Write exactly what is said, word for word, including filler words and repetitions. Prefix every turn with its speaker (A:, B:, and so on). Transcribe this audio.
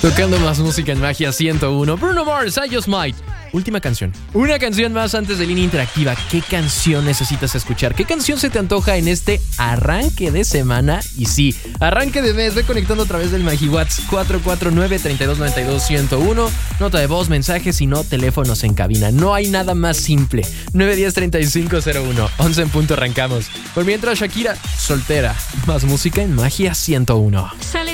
A: Tocando más música en Magia ciento uno. Bruno Mars, I Just Might. Última canción. Una canción más antes de Línea Interactiva. ¿Qué canción necesitas escuchar? ¿Qué canción se te antoja en este arranque de semana? Y sí, arranque de mes. Ve conectando a través del MagiWhat's cuatro cuatro nueve, tres dos nueve dos, uno cero uno. Nota de voz, mensajes y no teléfonos en cabina. No hay nada más simple. nueve uno cero, tres cinco cero uno. once en punto arrancamos. Por mientras, Shakira, soltera. Más música en Magia ciento uno.